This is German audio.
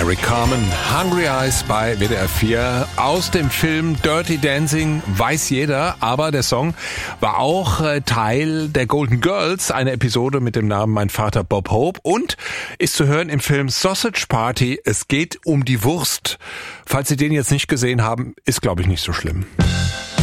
Eric Carmen, Hungry Eyes bei WDR 4. Aus dem Film Dirty Dancing weiß jeder, aber der Song war auch Teil der Golden Girls, eine Episode mit dem Namen Mein Vater Bob Hope, und ist zu hören im Film Sausage Party. Es geht um die Wurst. Falls Sie den jetzt nicht gesehen haben, ist, glaube ich, nicht so schlimm.